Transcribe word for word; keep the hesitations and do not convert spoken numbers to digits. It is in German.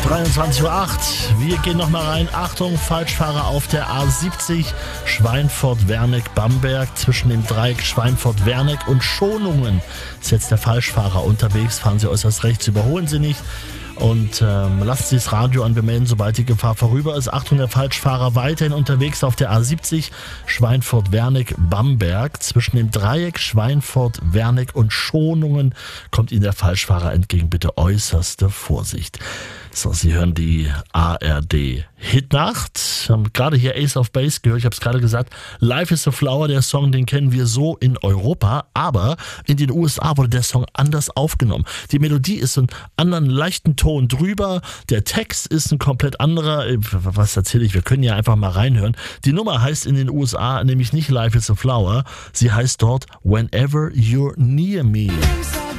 dreiundzwanzig Uhr acht. Wir gehen nochmal rein. Achtung, Falschfahrer auf der A siebzig. Schweinfurt-Werneck-Bamberg. Zwischen dem Dreieck Schweinfurt-Werneck und Schonungen ist jetzt der Falschfahrer unterwegs. Fahren Sie äußerst rechts, überholen Sie nicht. Und ähm, lassen Sie das Radio an, wir melden, sobald die Gefahr vorüber ist. Achtung, der Falschfahrer weiterhin unterwegs auf der A siebzig, Schweinfurt-Werneck-Bamberg. Zwischen dem Dreieck Schweinfurt-Werneck und Schonungen kommt Ihnen der Falschfahrer entgegen. Bitte äußerste Vorsicht. So, Sie hören die A R D Hitnacht. Wir haben gerade hier Ace of Base gehört. Ich habe es gerade gesagt. Life is a Flower, der Song, den kennen wir so in Europa. Aber in den U S A wurde der Song anders aufgenommen. Die Melodie ist einen anderen leichten Ton drüber. Der Text ist ein komplett anderer. Was erzähle ich? Wir können ja einfach mal reinhören. Die Nummer heißt in den U S A nämlich nicht Life is a Flower. Sie heißt dort Whenever You're Near Me.